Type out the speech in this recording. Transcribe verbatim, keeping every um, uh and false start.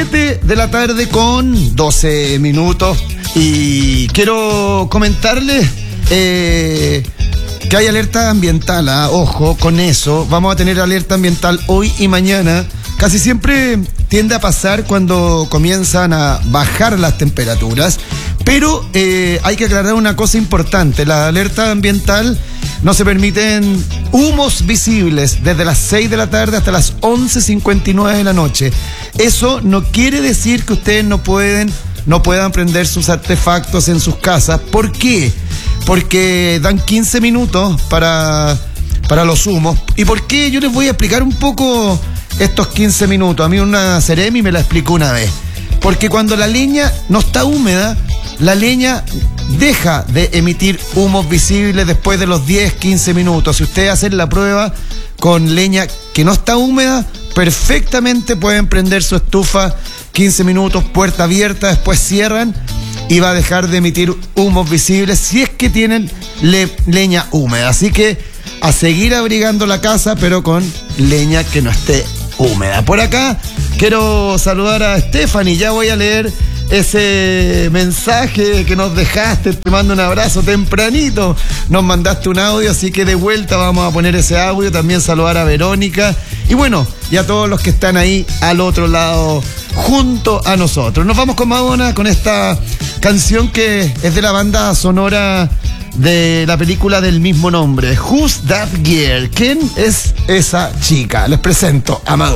siete de la tarde con doce minutos. Y quiero comentarles eh, que hay alerta ambiental, ¿eh? Ojo con eso. Vamos a tener alerta ambiental hoy y mañana. Casi siempre tiende a pasar cuando comienzan a bajar las temperaturas, pero eh, hay que aclarar una cosa importante. La alerta ambiental no se permiten humos visibles desde las seis de la tarde hasta las once cincuenta y nueve de la noche. Eso no quiere decir que ustedes no pueden, no puedan prender sus artefactos en sus casas. ¿Por qué? Porque dan quince minutos para, para los humos. ¿Y por qué? Yo les voy a explicar un poco estos quince minutos. A mí una Ceremi me la explicó una vez. Porque cuando la leña no está húmeda, la leña deja de emitir humos visibles después de los diez, quince minutos. Si ustedes hacen la prueba con leña que no está húmeda, perfectamente pueden prender su estufa quince minutos, puerta abierta, después cierran y va a dejar de emitir humos visibles si es que tienen le- leña húmeda. Así que a seguir abrigando la casa, pero con leña que no esté húmeda. Por acá quiero saludar a Stephanie. Ya voy a leer ese mensaje que nos dejaste. Te mando un abrazo tempranito. Nos mandaste un audio, así que de vuelta vamos a poner ese audio. También saludar a Verónica. Y bueno, y a todos los que están ahí al otro lado junto a nosotros. Nos vamos con Madonna, con esta canción que es de la banda sonora de la película del mismo nombre. Who's That Girl? ¿Quién es esa chica? Les presento a Madonna.